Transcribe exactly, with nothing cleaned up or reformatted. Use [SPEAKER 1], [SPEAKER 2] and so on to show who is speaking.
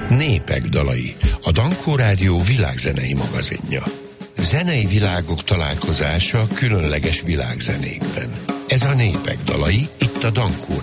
[SPEAKER 1] Népek dalai, a Dankó Rádió világzenei magazinja. Zenei világok találkozása különleges világzenékben. Ez a Népek dalai, itt a Dankó